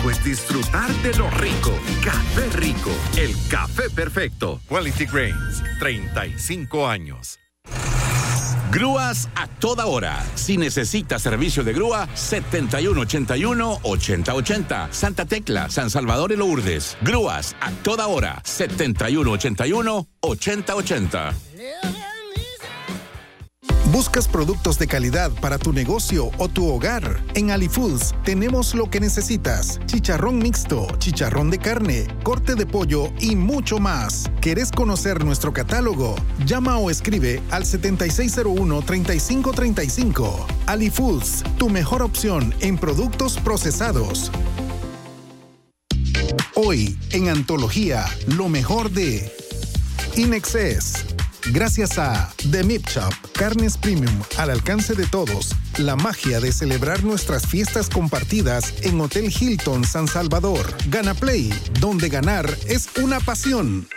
rico es disfrutar de lo rico. Café Rico, el café perfecto. Quality Grains, 35 años. Grúas a toda hora. Si necesita servicio de grúa, 7181-8080. Santa Tecla, San Salvador y Lourdes. Grúas a toda hora. 7181-8080. ¿Buscas productos de calidad para tu negocio o tu hogar? En AliFoods tenemos lo que necesitas. Chicharrón mixto, chicharrón de carne, corte de pollo y mucho más. ¿Querés conocer nuestro catálogo? Llama o escribe al 7601-3535. AliFoods, tu mejor opción en productos procesados. Hoy, en Antología, lo mejor de Inexcess. Gracias a The Meat Shop, carnes premium al alcance de todos. La magia de celebrar nuestras fiestas compartidas en Hotel Hilton San Salvador. Gana Play, donde ganar es una pasión.